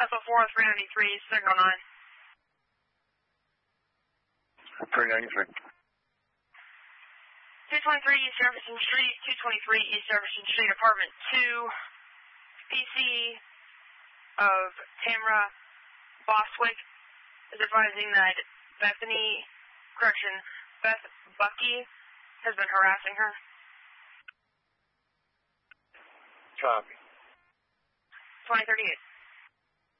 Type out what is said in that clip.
SO4 393, signal 9. 393. 223 East Jefferson Street, 223 East Jefferson Street, apartment 2, PC of Tamara Boswick is advising that Beth Bucky has been harassing her. Copy. 2038.